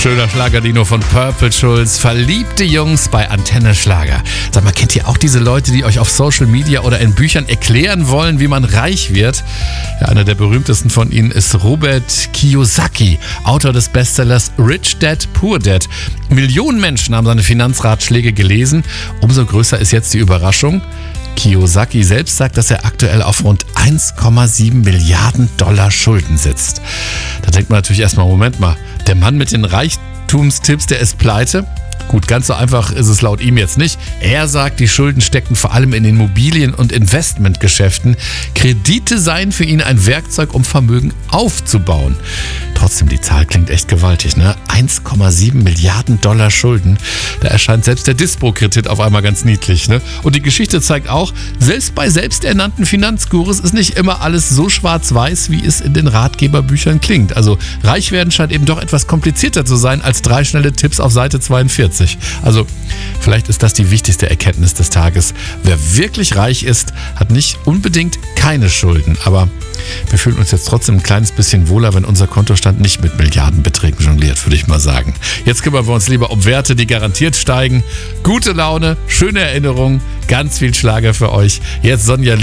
Schöner Schlager, Dino von Purple Schulz. Verliebte Jungs bei Antenne Schlager. Sag mal, kennt ihr auch diese Leute, die euch auf Social Media oder in Büchern erklären wollen, wie man reich wird? Ja, einer der berühmtesten von ihnen ist Robert Kiyosaki, Autor des Bestsellers Rich Dad, Poor Dad. Millionen Menschen haben seine Finanzratschläge gelesen. Umso größer ist jetzt die Überraschung. Kiyosaki selbst sagt, dass er aktuell auf rund 1,7 Milliarden Dollar Schulden sitzt. Da denkt man natürlich erstmal, Moment mal, der Mann mit den Reichtumstipps, der ist pleite? Gut, ganz so einfach ist es laut ihm jetzt nicht. Er sagt, die Schulden stecken vor allem in Immobilien- und Investmentgeschäften. Kredite seien für ihn ein Werkzeug, um Vermögen aufzubauen. Trotzdem, die Zahl klingt echt gewaltig, ne? 1,7 Milliarden Dollar Schulden. Da erscheint selbst der Dispo-Kredit auf einmal ganz niedlich, ne? Und die Geschichte zeigt auch, selbst bei selbsternannten Finanzgurus ist nicht immer alles so schwarz-weiß, wie es in den Ratgeberbüchern klingt. Also reich werden scheint eben doch etwas komplizierter zu sein als 3 schnelle Tipps auf Seite 42. Also vielleicht ist das die wichtigste Erkenntnis des Tages. Wer wirklich reich ist, hat nicht unbedingt keine Schulden. Aber wir fühlen uns jetzt trotzdem ein kleines bisschen wohler, wenn unser Kontostand nicht mit Milliardenbeträgen jongliert, würde ich mal sagen. Jetzt kümmern wir uns lieber um Werte, die garantiert steigen. Gute Laune, schöne Erinnerungen, ganz viel Schlager für euch. Jetzt Sonja